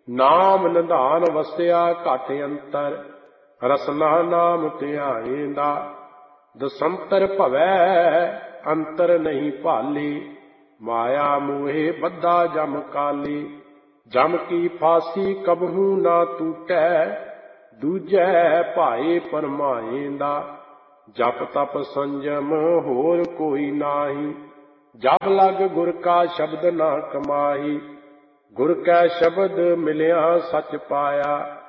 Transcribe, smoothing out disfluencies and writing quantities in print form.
ਨਾਮ ਨਿਧਾਨ ਵਸਿਆ ਘਟ ਅੰਤਰ, ਰਸਨਾ ਨਾਮ ਧਿਆਏਂਦਾ। ਦਸੰਤਰ ਭਵੈ ਅੰਤਰ ਨਹੀਂ ਭਾਲੀ, ਮਾਇਆ ਮੋਹੇ ਬੱਧਾ ਜਮ ਕਾਲੀ। ਜਮ ਕੀ ਫਾਸੀ ਕਬਹੂ ਨਾ ਟੂਟੈ, ਦੂਜੈ ਭਾਏ ਪਰਮਾਏਂਦਾ। ਜਪ ਤਪ ਸੰਜਮ ਹੋਰ ਕੋਈ ਨਾਹੀ, ਜਬ ਲਗ ਗੁਰ ਕਾ ਸ਼ਬਦ ਨਾ ਕਮਾਹੀ। ਗੁਰ ਕੈ ਸ਼ਬਦ ਮਿਲਿਆ ਸਚ ਪਾਇਆ,